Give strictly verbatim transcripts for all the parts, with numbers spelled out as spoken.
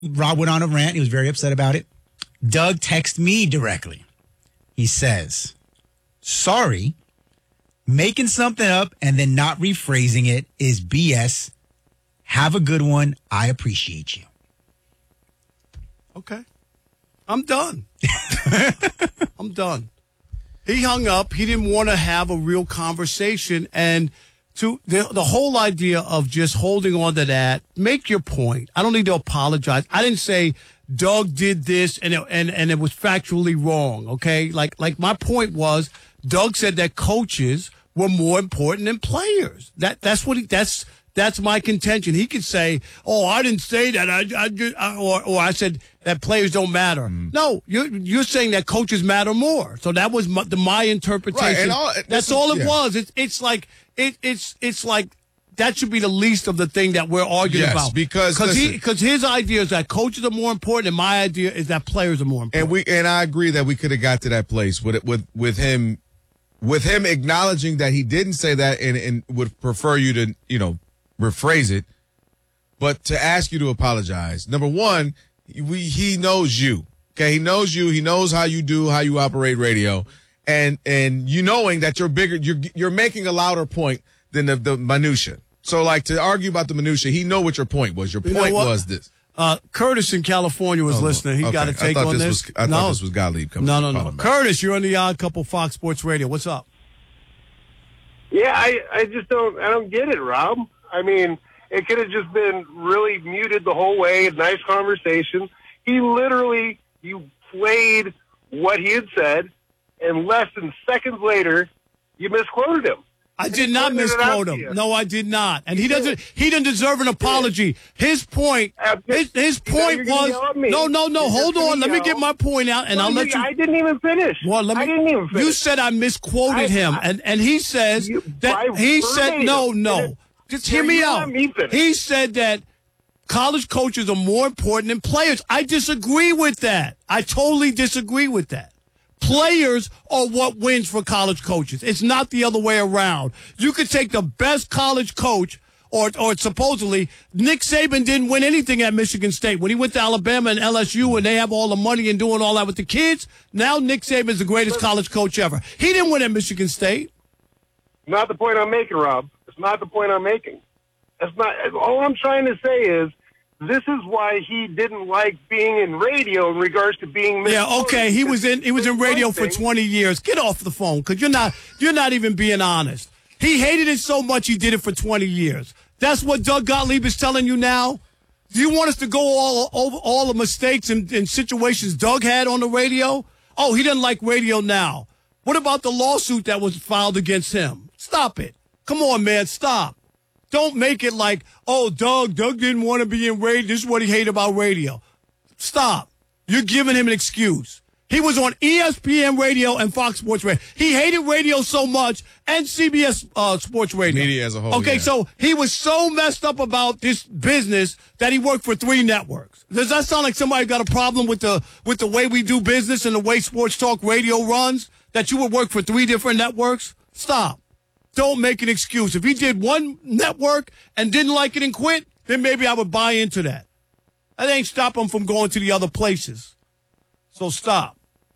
Rob went on a rant. He was very upset about it. Doug texted me directly. He says, sorry, making something up and then not rephrasing it is B S. Have a good one. I appreciate you. Okay. I'm done. I'm done. He hung up. He didn't want to have a real conversation. And to the, the whole idea of just holding on to that, make your point. I don't need to apologize. I didn't say Doug did this and it, and, and it was factually wrong, okay? Like, like my point was Doug said that coaches were more important than players. That That's what he, that's, that's my contention. He could say, oh, I didn't say that. I, I, just, I or, or I said that players don't matter. Mm. No, you're, you're saying that coaches matter more. So that was my, the, my interpretation. Right, all, that's is, all it yeah. was. It's, it's like, it, it's, it's like, that should be the least of the thing that we're arguing yes, about. because Cause he, cause his idea is that coaches are more important, and my idea is that players are more important. And we and I agree that we could have got to that place with with with him, with him acknowledging that he didn't say that, and, and would prefer you to you know rephrase it, but to ask you to apologize. Number one, we he knows you. Okay, he knows you. He knows how you do, how you operate radio, and and you knowing that you're bigger, you're you're making a louder point than the, the minutia. So, like, to argue about the minutia, he know what your point was. Your point you know was this. Uh, Curtis in California was oh, listening. He okay. got a take on this. Was, I no. thought this was Gottlieb coming. No, no, no. Curtis, you're on the Odd Couple Fox Sports Radio. What's up? Yeah, I, I just don't I don't get it, Rob. I mean, it could have just been really muted the whole way, a nice conversation. He literally, you played what he had said, and less than seconds later, you misquoted him. I did not misquote him. No, I did not. And he doesn't. He didn't deserve an apology. His point. His, his point was. No, no, no. Hold on. Let me get my point out, and I'll let you. I didn't even finish. Well, let me. I didn't even finish. You said I misquoted him, and and he says that he said no, no. Just hear me out. He said that college coaches are more important than players. I disagree with that. I totally disagree with that. Players are what wins for college coaches. It's not the other way around. You could take the best college coach, or or supposedly, Nick Saban didn't win anything at Michigan State. When he went to Alabama and L S U and they have all the money and doing all that with the kids, now Nick Saban's the greatest college coach ever. He didn't win at Michigan State. Not the point I'm making, Rob. It's not the point I'm making. That's not. All I'm trying to say is, this is why he didn't like being in radio in regards to being. Yeah, okay. He was in. He was in radio for twenty years. Get off the phone, because you're not. You're not even being honest. He hated it so much he did it for twenty years. That's what Doug Gottlieb is telling you now. Do you want us to go all over all the mistakes and, and situations Doug had on the radio? Oh, he doesn't like radio now. What about the lawsuit that was filed against him? Stop it. Come on, man. Stop. Don't make it like, oh, Doug, Doug didn't want to be in radio. This is what he hated about radio. Stop. You're giving him an excuse. He was on E S P N Radio and Fox Sports Radio. He hated radio so much, and C B S uh, Sports Radio. Media as a whole. Okay, yeah. So he was so messed up about this business that he worked for three networks. Does that sound like somebody got a problem with the with the way we do business and the way Sports Talk Radio runs, that you would work for three different networks? Stop. Don't make an excuse. If he did one network and didn't like it and quit, then maybe I would buy into that. That ain't stop him from going to the other places. So stop.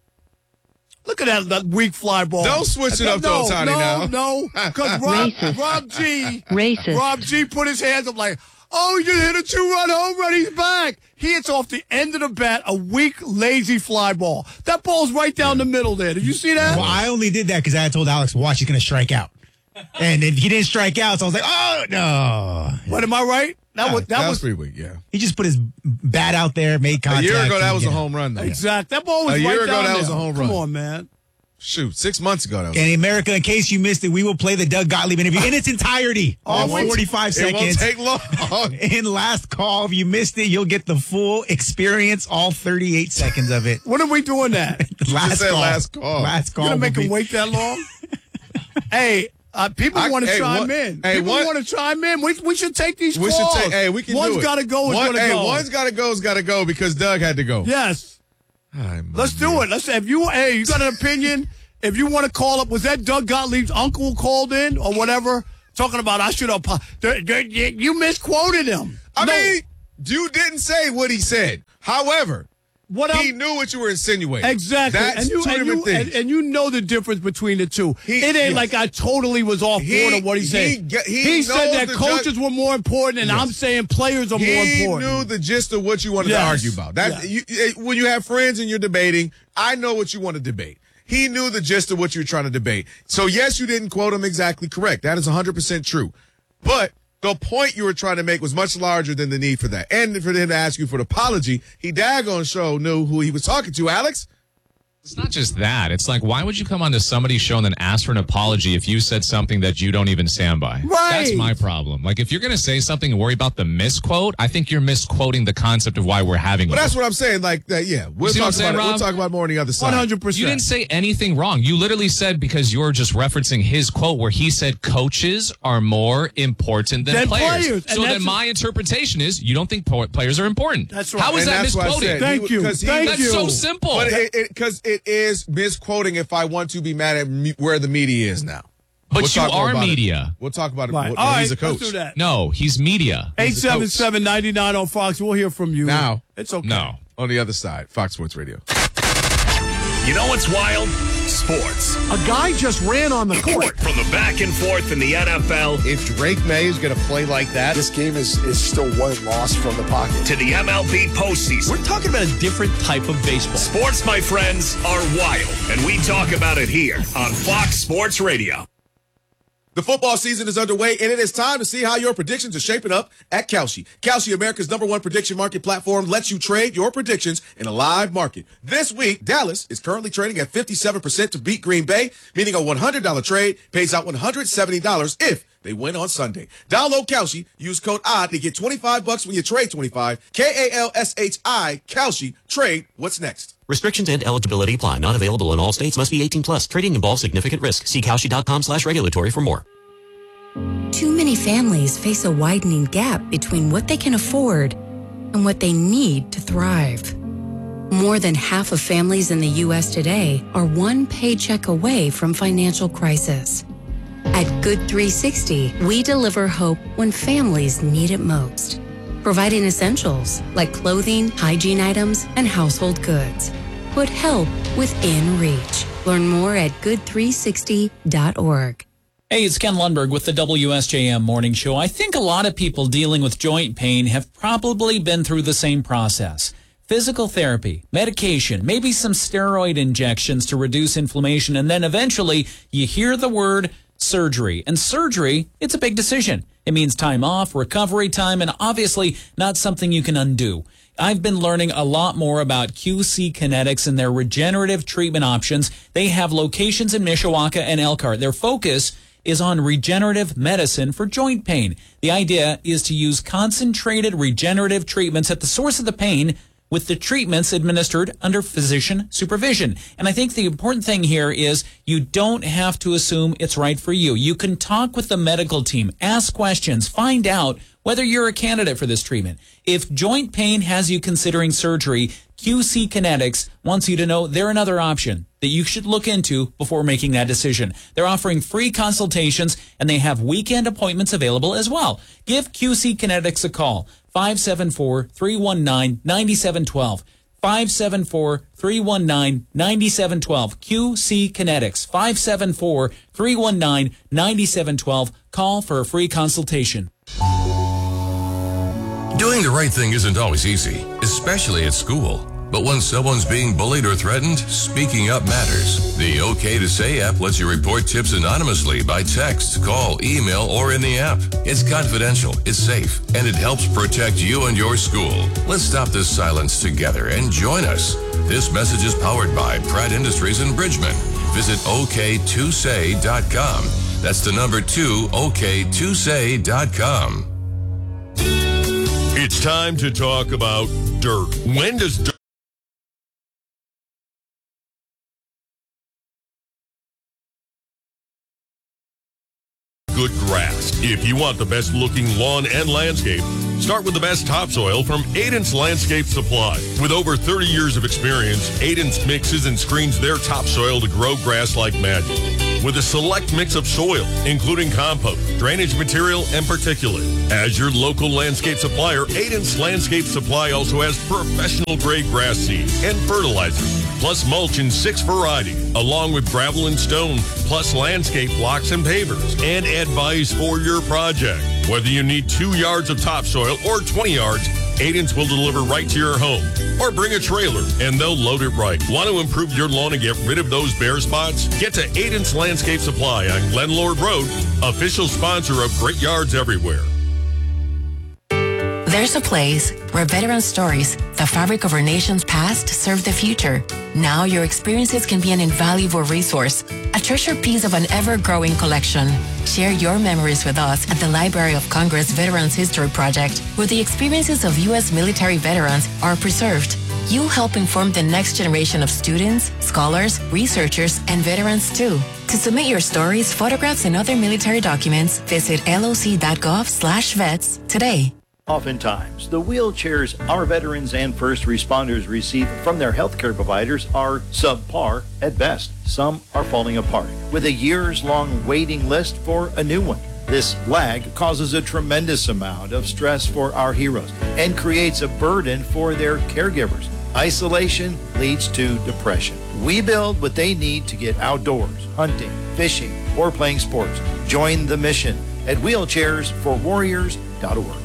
Look at that, that weak fly ball. Don't switch it up, no, though, Tony, no, now. No, no, because Rob, Rob G. Racist. Rob G. put his hands up like, oh, you hit a two-run home run, he's back. He hits off the end of the bat a weak, lazy fly ball. That ball's right down the middle there. Did you see that? Well, I only did that because I told Alex, watch, he's going to strike out. And then he didn't strike out, so I was like, oh, no. What, am I right? That, yeah, was, that, that was, was pretty weak, yeah. He just put his bat out there, made contact. A year ago, that was a home run, though. Exactly. That ball was a right year ago, down that there. was a home run. Come on, man. Shoot, six months ago, that was. And in America, in case you missed it, we will play the Doug Gottlieb interview in its entirety. All forty-five seconds. It won't take long. In last call, if you missed it, you'll get the full experience, all thirty-eight seconds of it. When are we doing that? last, call. last call. Last call. You gonna make be- him wait that long? Hey. Uh, people want to hey, chime one, in. Hey, people want to chime in. We, we should take these we calls. Should take, hey, we can One's do it. got to go. Is one, going to hey, go. One's got to go. Is got to go because Doug had to go. Yes. Hi, Let's do man. it. Let's. If you, hey, you got an opinion? If you want to call up, was that Doug Gottlieb's uncle called in or whatever? Talking about I should have. You misquoted him. I no, mean, You didn't say what he said. However, What he I'm- knew what you were insinuating. Exactly. That's and you, two and different you, things. And, and you know the difference between the two. He- it ain't yes. like I totally was off He- board of what he he said. ge- he said knows that the coaches judge- were more important, and Yes. I'm saying players are more he important. knew the gist of what you wanted Yes. to argue about. That Yes. you, eh, when you have friends and you're debating, I know what you want to debate. He knew the gist of what you were trying to debate. So yes, you didn't quote him exactly correct. That is one hundred percent true. But the point you were trying to make was much larger than the need for that. And for him to ask you for an apology, he daggone show knew who he was talking to, Alex. It's not just that. It's like, why would you come onto somebody's show and then ask for an apology if you said something that you don't even stand by? Right. That's my problem. Like, if you're going to say something and worry about the misquote, I think you're misquoting the concept of why we're having But it. that's what I'm saying. Like that, yeah. We'll see what talk I'm saying, about it. We'll Rob? talk about more on the other side. one hundred percent. You didn't say anything wrong. You literally said, because you're just referencing his quote where he said coaches are more important than, Than players. players. And So then that's- my interpretation is you don't think po- players are important. That's right. How is And that that's what I misquoted? said. Thank He- you. 'cause he- Thank That's you. so simple. But it because it, it is misquoting if I want to be mad at me, where the media is now. But We'll you talk more are about it. media. We'll talk about it. Right. when All right, he's a coach. let's do that. No, he's media. eight seven seven, nine nine on Fox. We'll hear from you. Now. It's okay. No. On the other side, Fox Sports Radio. You know what's wild? Sports. A guy just ran on the court. From the back and forth in the N F L If Drake May is going to play like that, This game is, is still one loss from the pocket. to the M L B postseason. We're talking about a different type of baseball. Sports, my friends, are wild, and we talk about it here on Fox Sports Radio. The football season is underway, and it is time to see how your predictions are shaping up at Kalshi. Kalshi, America's number one prediction market platform, lets you trade your predictions in a live market. This week, Dallas is currently trading at fifty-seven percent to beat Green Bay, meaning a one hundred dollars trade pays out one hundred seventy dollars if they win on Sunday. Download Kalshi, use code O D D to get twenty-five bucks when you trade twenty-five. K A L S H I, Kalshi. Trade what's next. Restrictions and eligibility apply. Not available in all states. Must be eighteen plus. Trading involves significant risk. See Kalshi.com slash regulatory for more. Too many families face a widening gap between what they can afford and what they need to thrive. More than half of families in the U S today are one paycheck away from financial crisis. At Good three sixty, we deliver hope when families need it most, providing essentials like clothing, hygiene items, and household goods. Put help within reach. Learn more at good three sixty dot org. Hey, it's Ken Lundberg with the W S J M Morning Show. I think a lot of people dealing with joint pain have probably been through the same process. Physical therapy, medication, maybe some steroid injections to reduce inflammation, and then eventually you hear the word surgery. And surgery, it's a big decision. It means time off, recovery time, and obviously not something you can undo. I've been learning a lot more about Q C Kinetics and their regenerative treatment options. They have locations in Mishawaka and Elkhart. Their focus is on regenerative medicine for joint pain. The idea is to use concentrated regenerative treatments at the source of the pain with the treatments administered under physician supervision. And I think the important thing here is you don't have to assume it's right for you. You can talk with the medical team, ask questions, find out whether you're a candidate for this treatment. If joint pain has you considering surgery, Q C Kinetics wants you to know they're another option that you should look into before making that decision. They're offering free consultations, and they have weekend appointments available as well. Give Q C Kinetics a call, five seven four, three one nine, nine seven one two. five seven four, three one nine, nine seven one two. Q C Kinetics, five seven four, three one nine, nine seven one two. Call for a free consultation. Doing the right thing isn't always easy, especially at school. But when someone's being bullied or threatened, speaking up matters. The OK to Say app lets you report tips anonymously by text, call, email, or in the app. It's confidential, it's safe, and it helps protect you and your school. Let's stop this silence together and join us. This message is powered by Pratt Industries in Bridgman. Visit O K two say dot com. That's the number two, O K two say dot com. It's time to talk about dirt. When does dirt... good grass. If you want the best looking lawn and landscape, start with the best topsoil from Aidence Landscape Supply. With over thirty years of experience, Aidence mixes and screens their topsoil to grow grass like magic. with a select mix of soil, including compost, drainage material, and particulate. As your local landscape supplier, Aiden's Landscape Supply also has professional-grade grass seed and fertilizer, plus mulch in six varieties, along with gravel and stone, plus landscape blocks and pavers, and advice for your project. Whether you need two yards of topsoil or twenty yards, Aiden's will deliver right to your home. Or bring a trailer, and they'll load it right. Want to improve your lawn and get rid of those bare spots? Get to Aiden's Landscape Supply on Glen Lord Road, official sponsor of Great Yards Everywhere. There's a place where veteran stories, the fabric of our nation's past, serve the future. Now your experiences can be an invaluable resource, a treasured piece of an ever-growing collection. Share your memories with us at the Library of Congress Veterans History Project, where the experiences of U S military veterans are preserved. You help inform the next generation of students, scholars, researchers, and veterans too. To submit your stories, photographs, and other military documents, visit loc.gov slash vets today. Oftentimes, the wheelchairs our veterans and first responders receive from their healthcare providers are subpar at best. Some are falling apart, with a years-long waiting list for a new one. This lag causes a tremendous amount of stress for our heroes and creates a burden for their caregivers. Isolation leads to depression. We build what they need to get outdoors, hunting, fishing, or playing sports. Join the mission at wheelchairs for warriors dot org.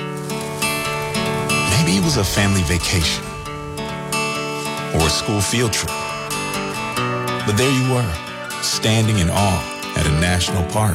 Maybe it was a family vacation or a school field trip. But there you were, standing in awe at a national park.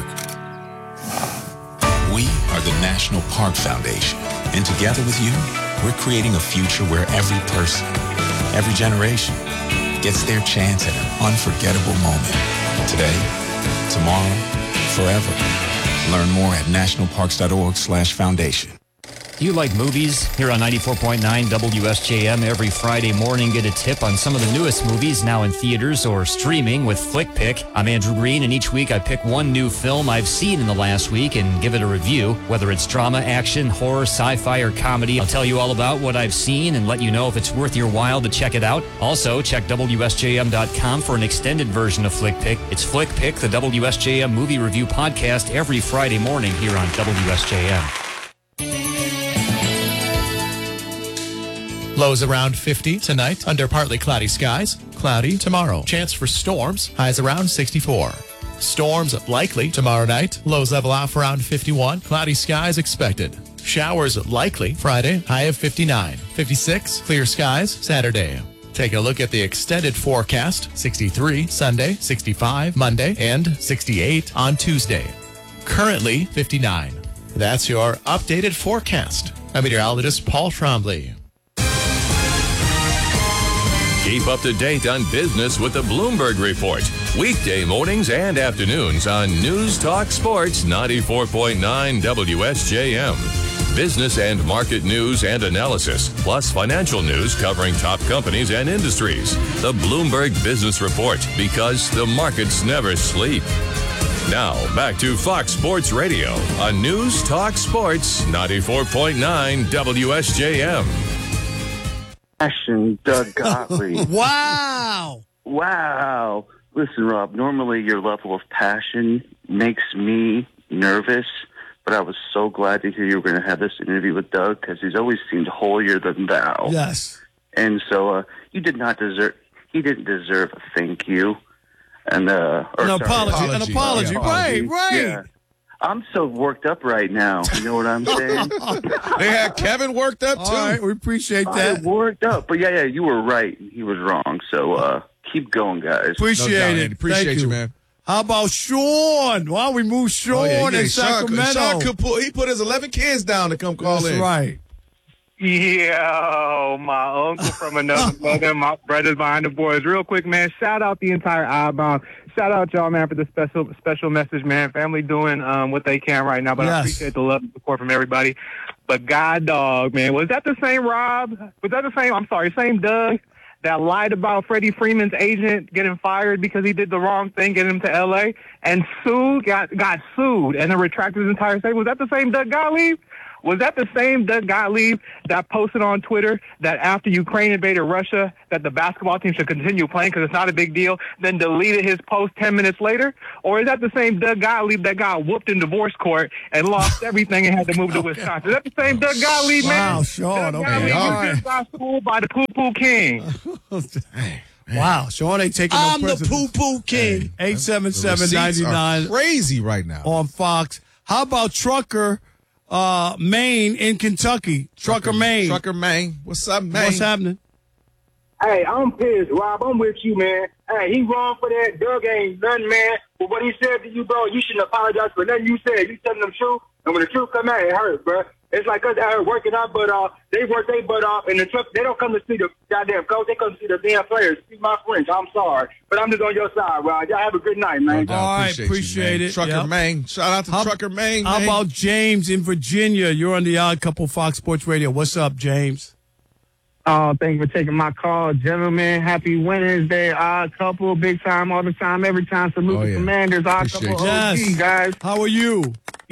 We are the National Park Foundation, and together with you, we're creating a future where every person, every generation, gets their chance at an unforgettable moment. Today, tomorrow, forever. Learn more at nationalparks.org slash foundation. You like movies? Here on ninety-four point nine W S J M every Friday morning, get a tip on some of the newest movies now in theaters or streaming with Flick Pick. I'm Andrew Green, and each week I pick one new film I've seen in the last week and give it a review. Whether it's drama, action, horror, sci-fi, or comedy, I'll tell you all about what I've seen and let you know if it's worth your while to check it out. Also, check W S J M dot com for an extended version of Flick Pick. It's Flick Pick, the W S J M movie review podcast, every Friday morning here on W S J M. Lows around fifty tonight under partly cloudy skies. Cloudy tomorrow. Chance for storms. Highs around sixty-four. Storms likely tomorrow night. Lows level off around fifty-one. Cloudy skies expected. Showers likely Friday. High of fifty-nine. fifty-six. Clear skies Saturday. Taking a look at the extended forecast. sixty-three Sunday, sixty-five Monday, and sixty-eight on Tuesday. Currently fifty-nine. That's your updated forecast. I'm meteorologist Paul Trombley. Keep up to date on business with the Bloomberg Report. Weekday mornings and afternoons on News Talk Sports ninety-four point nine W S J M. Business and market news and analysis, plus financial news covering top companies and industries. The Bloomberg Business Report, because the markets never sleep. Now, back to Fox Sports Radio on News Talk Sports ninety-four point nine W S J M. Passion, Doug Gottlieb. Wow. Wow. Listen, Rob, normally your level of passion makes me nervous, but I was so glad to hear you were going to have this interview with Doug because he's always seemed holier than thou. Yes. And so uh, you did not deserve, he didn't deserve a thank you. And, uh, or, an sorry, apology. An apology. Yeah, Right, right. Yeah. I'm so worked up right now. You know what I'm saying? They had Kevin worked up, too. All right, we appreciate that. I worked up. But, yeah, yeah, you were right. He was wrong. So uh, keep going, guys. Appreciate No doubt, it. Andy. Appreciate Thank you, man. How about Sean? Why don't we move Sean Oh, yeah, yeah, in Sean, Sacramento? Sean could pull, he put his eleven kids down to come call That's in. right. Yo, my uncle from another mother, my brothers behind the boys. Real quick, man, shout out the entire I-Bound. Shout out y'all, man, for the special special message, man. Family doing um, what they can right now, but Yes. I appreciate the love and support from everybody. But God dog, man, was that the same Rob? Was that the same, I'm sorry, same Doug that lied about Freddie Freeman's agent getting fired because he did the wrong thing, getting him to L A, and sued, got got sued, and then retracted his entire statement? Was that the same Doug Gottlieb? Was that the same Doug Gottlieb that posted on Twitter that after Ukraine invaded Russia, that the basketball team should continue playing because it's not a big deal, then deleted his post ten minutes later? Or is that the same Doug Gottlieb that got whooped in divorce court and lost everything and had to move to Wisconsin? Is that the same Doug Gottlieb, man? Wow, Sean. Doug Okay, Gottlieb all was right. just got schooled by the poo-poo king. Wow, Sean ain't taking no I'm the prisoners. poo-poo king. eight seven seven, The nine receipts are nine crazy right now. on Fox. How about Trucker uh, Maine in Kentucky? Trucker, Maine. Trucker Maine. What's up, Maine? What's happening? Hey, I'm pissed, Rob. I'm with you, man. Hey, he wrong for that. Doug ain't nothing, man. But what he said to you, bro, you shouldn't apologize for nothing you said. You telling them truth, and when the truth come out, it hurts, bro. It's like us out here working our butt off. They work their butt off, and the truck, they don't come to see the goddamn coach. They come to see the damn players. Excuse my French. I'm sorry. But I'm just on your side, Rob. Y'all have a good night, man. No, All right, appreciate appreciate you, it. Trucker Yep. Maine. Shout out to How- Trucker Maine. How Maine. about James in Virginia? You're on the Odd Couple Fox Sports Radio. What's up, James? Uh, thank you for taking my call, gentlemen. Happy Wednesday, Odd Couple, big time, all the time, every time. Salute Oh, the yeah. Commanders, Odd Appreciate Couple, you. O G, Yes. guys. How are you?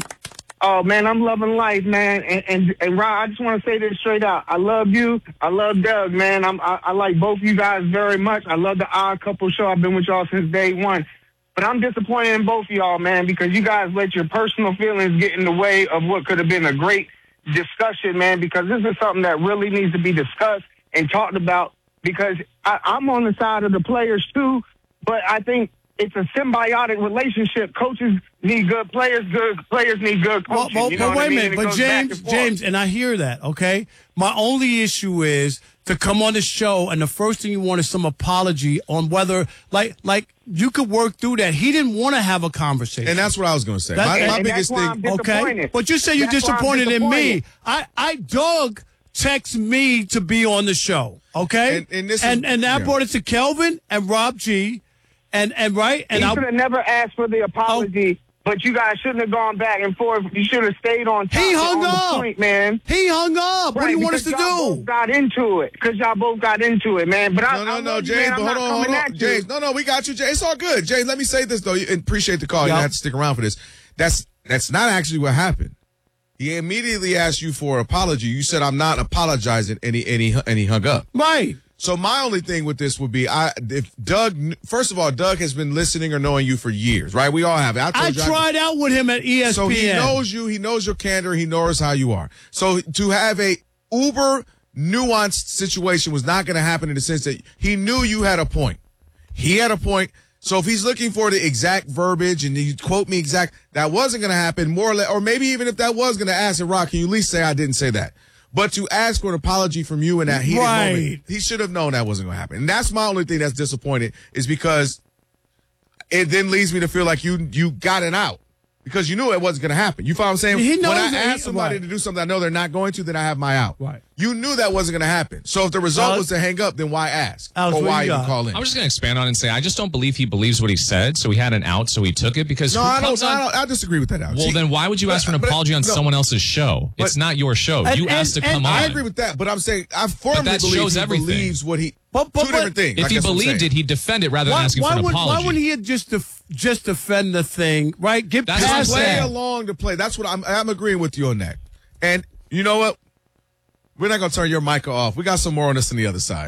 Oh man, I'm loving life, man. And and, and Rob, I just want to say this straight out. I love you. I love Doug, man. I'm I, I like both you guys very much. I love the Odd Couple show. I've been with y'all since day one. But I'm disappointed in both of y'all, man, because you guys let your personal feelings get in the way of what could have been a great discussion, man. Because this is something that really needs to be discussed and talked about. Because I, I'm on the side of the players too, but I think it's a symbiotic relationship. Coaches need good players. Good players need good Well, coaching. well, you know but what wait I a mean? minute. And it But goes back James, and forth. James, and I hear that, okay? My only issue is to come on the show, and the first thing you want is some apology on whether, like, like you could work through that. He didn't want to have a conversation. And that's what I was going to say. That- my and- my and biggest that's why I'm thing. Okay, disappointed. but you say you're That's why I'm disappointed in me. disappointed. I, I, Doug texted me to be on the show. Okay, And- and this is- and, and that yeah. brought it to Kelvin and Rob G, and and right, and he I. should have never asked for the apology, but you guys shouldn't have gone back and forth. You should have stayed on top. He hung on up. the point, man. He hung up. What do Right, you want us because to y'all do? both got into it because y'all both got into it, man. But I, No, no, I no, love you, James, man. but I'm hold not on, hold coming on. at you. James, no, no, we got you, James. It's all good. James, let me say this, though. You appreciate the call. You Yeah. don't have to stick around for this. That's that's not actually what happened. He immediately asked you for an apology. You said, I'm not apologizing, and he, and he, and he hung up. Right. So my only thing with this would be, I if Doug, first of all, Doug has been listening or knowing you for years, right? We all have. I, I told you tried out with him at E S P N. So he knows you. He knows your candor. He knows how you are. So to have a uber nuanced situation was not going to happen in the sense that he knew you had a point. He had a point. So if he's looking for the exact verbiage and you quote me exact, that wasn't going to happen. More or less, or maybe even if that was going to ask him, Rock, can you at least say I didn't say that? But to ask for an apology from you in that heated Right. moment, he should have known that wasn't going to happen. And that's my only thing that's disappointed is because it then leads me to feel like you you got it out because you knew it wasn't going to happen. You follow what I'm saying? He knows when I that he- ask somebody right. to do something I know they're not going to, then I have my out. Right. You knew that wasn't going to happen. So if the result Alex- was to hang up, then why ask? Alex, or what why you even got? call in? I'm just going to expand on it and say I just don't believe he believes what he said, so he had an out, so he took it because No, who I comes don't, on- I don't. I disagree with that. Alex. Well, See, then why would you ask for an but- apology on no. someone else's show? But- it's not your show. And- you asked and- to come and on. I agree with that, but I'm saying I firmly that believe shows he everything. believes what he. But- but- two different but- things. If I he guess what I'm believed saying. it, he'd defend it rather than Why, asking why for an would, apology. why wouldn't he just def- just defend the thing, right? Get That's what I'm past saying. Play that. along to play. That's what I'm. I'm agreeing with you on that. And you know what? We're not gonna turn your mic off. We got some more on this on the other side.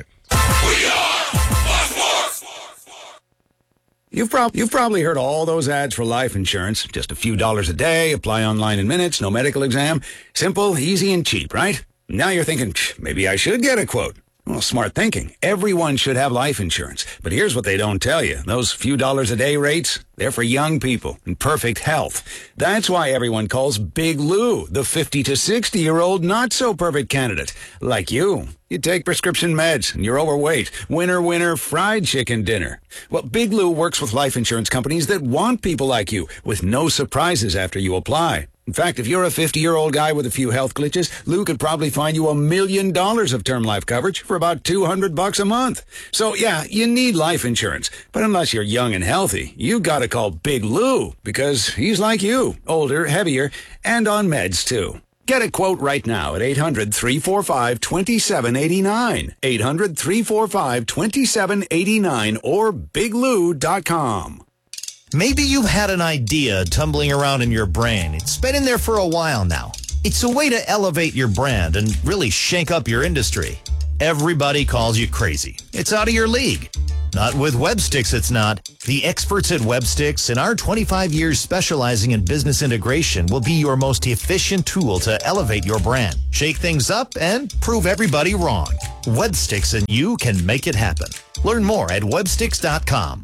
You've, prob- you've probably heard all those ads for life insurance. Just a few dollars a day, apply online in minutes, no medical exam. Simple, easy, and cheap, right? Now you're thinking, maybe I should get a quote. Well, smart thinking. Everyone should have life insurance. But here's what they don't tell you. Those few dollars a day rates, they're for young people in perfect health. That's why everyone calls Big Lou the fifty to sixty-year-old not-so-perfect candidate. Like you. You take prescription meds and you're overweight. Winner, winner, fried chicken dinner. Well, Big Lou works with life insurance companies that want people like you with no surprises after you apply. In fact, if you're a fifty-year-old guy with a few health glitches, Lou could probably find you a million dollars of term life coverage for about two hundred bucks a month. So yeah, you need life insurance. But unless you're young and healthy, you gotta call Big Lou because he's like you, older, heavier, and on meds too. Get a quote right now at eight hundred, three four five, two seven eight nine. eight hundred, three four five, two seven eight nine or big lou dot com. Maybe you've had an idea tumbling around in your brain. It's been in there for a while now. It's a way to elevate your brand and really shake up your industry. Everybody calls you crazy. It's out of your league. Not with Websticks, it's not. The experts at Websticks and our twenty-five years specializing in business integration will be your most efficient tool to elevate your brand, shake things up, and prove everybody wrong. Websticks and you can make it happen. Learn more at websticks dot com.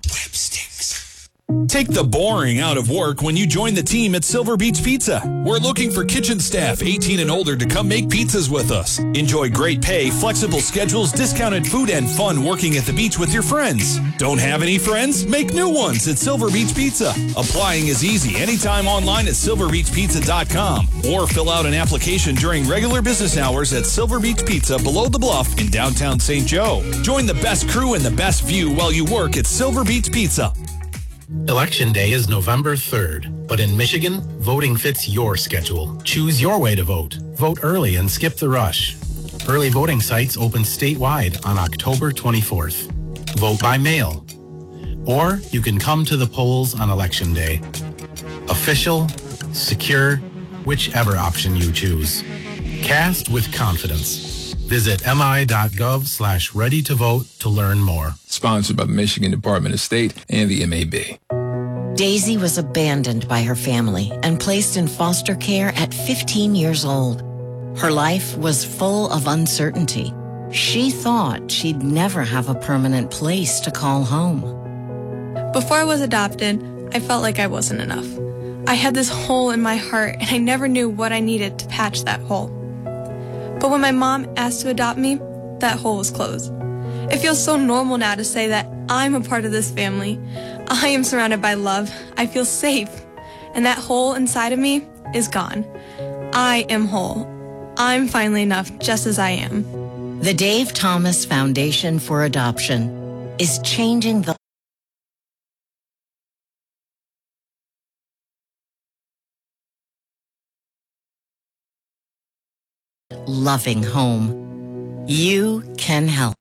Take the boring out of work when you join the team at Silver Beach Pizza. We're looking for kitchen staff eighteen and older to come make pizzas with us. Enjoy great pay, flexible schedules, discounted food, and fun working at the beach with your friends. Don't have any friends? Make new ones at Silver Beach Pizza. Applying is easy anytime online at silver beach pizza dot com or fill out an application during regular business hours at Silver Beach Pizza below the bluff in downtown Saint Joe. Join the best crew and the best view while you work at Silver Beach Pizza. Election Day is November third, but in Michigan, voting fits your schedule. Choose your way to vote. Vote early and skip the rush. Early voting sites open statewide on October twenty-fourth. Vote by mail. Or you can come to the polls on Election Day. Official, secure, whichever option you choose. Cast with confidence. Visit mi.gov slash ready to vote to learn more. Sponsored by the Michigan Department of State and the M A B. Daisy was abandoned by her family and placed in foster care at fifteen years old. Her life was full of uncertainty. She thought she'd never have a permanent place to call home. Before I was adopted, I felt like I wasn't enough. I had this hole in my heart, and I never knew what I needed to patch that hole. But when my mom asked to adopt me, that hole was closed. It feels so normal now to say that I'm a part of this family. I am surrounded by love. I feel safe. And that hole inside of me is gone. I am whole. I'm finally enough just as I am. The Dave Thomas Foundation for Adoption is changing the loving home. You can help.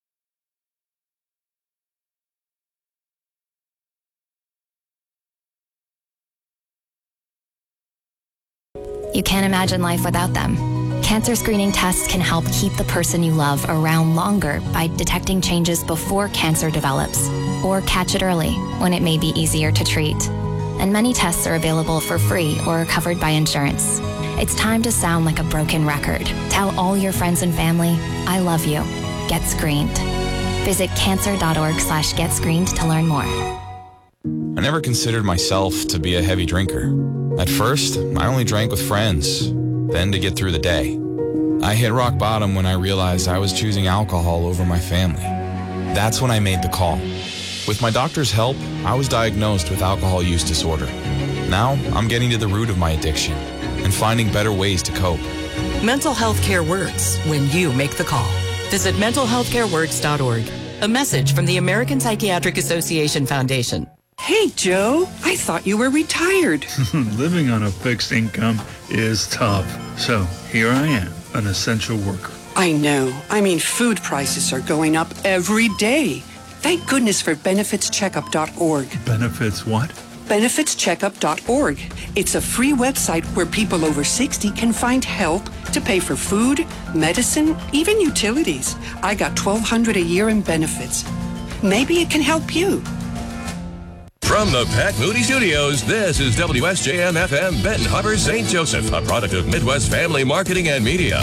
You can't imagine life without them. Cancer screening tests can help keep the person you love around longer by detecting changes before cancer develops, or catch it early when it may be easier to treat. And many tests are available for free or are covered by insurance. It's time to sound like a broken record. Tell all your friends and family, I love you. Get screened. Visit cancer.org slash get screened to learn more. I never considered myself to be a heavy drinker. At first, I only drank with friends, then to get through the day. I hit rock bottom when I realized I was choosing alcohol over my family. That's when I made the call. With my doctor's help, I was diagnosed with alcohol use disorder. Now, I'm getting to the root of my addiction and finding better ways to cope. Mental health care works when you make the call. Visit mental health care works dot org. A message from the American Psychiatric Association Foundation. Hey, Joe, I thought you were retired. Living on a fixed income is tough. So here I am, an essential worker. I know. I mean, food prices are going up every day. Thank goodness for benefits checkup dot org. Benefits what? benefits checkup dot org. It's a free website where people over sixty can find help to pay for food, medicine, even utilities. I got twelve hundred dollars a year in benefits. Maybe it can help you. From the Pat Moody Studios, this is W S J M F M Benton Harbor, Saint Joseph, a product of Midwest Family Marketing and Media.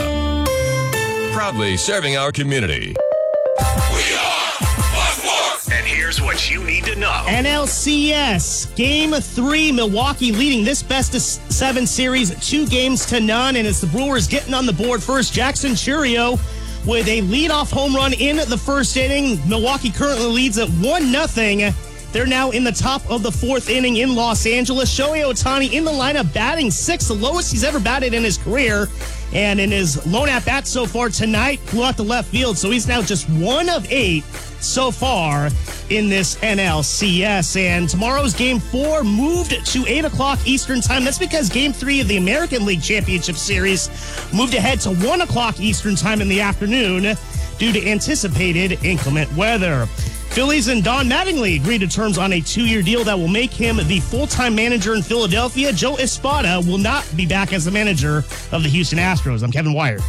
Proudly serving our community. We are Buckmore. And here's what you need to know. N L C S, Game three, Milwaukee leading this best of seven series two games to none, and it's the Brewers getting on the board first. Jackson Chourio with a leadoff home run in the first inning. Milwaukee currently leads at one nothing. They're now in the top of the fourth inning in Los Angeles. Shohei Ohtani in the lineup, batting sixth, the lowest he's ever batted in his career. And in his lone at-bat so far tonight, blew out the left field. So he's now just one of eight so far in this N L C S. And tomorrow's Game four moved to eight o'clock Eastern Time. That's because Game three of the American League Championship Series moved ahead to one o'clock Eastern Time in the afternoon due to anticipated inclement weather. Phillies and Don Mattingly agreed to terms on a two-year deal that will make him the full-time manager in Philadelphia. Joe Espada will not be back as the manager of the Houston Astros. I'm Kevin Wire.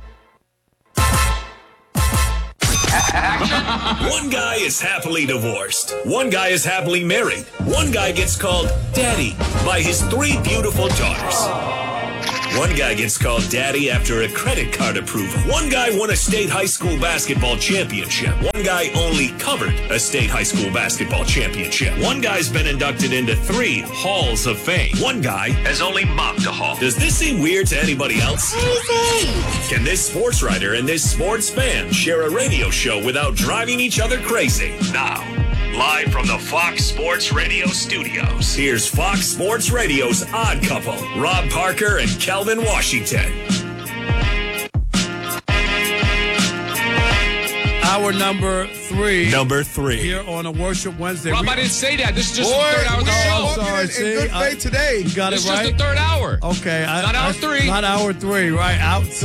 One guy is happily divorced. One guy is happily married. One guy gets called daddy by his three beautiful daughters. One guy gets called daddy after a credit card approval. One guy won a state high school basketball championship. One guy only covered a state high school basketball championship. One guy's been inducted into three halls of fame. One guy has only mopped a hall. Does this seem weird to anybody else? Crazy! Can this sports writer and this sports fan share a radio show without driving each other crazy? Now, live from the Fox Sports Radio studios, here's Fox Sports Radio's Odd Couple, Rob Parker and Kelvin Washington. Hour number three. Number three. Here on a Worship Wednesday. Rob, we, I didn't say that. This is just Boy, the third hour of the we show. are walking Sorry, in, see, in good I- faith today. You got This it is right? just the third hour. Okay. I- Not hour I- three. Not hour three, right? Out.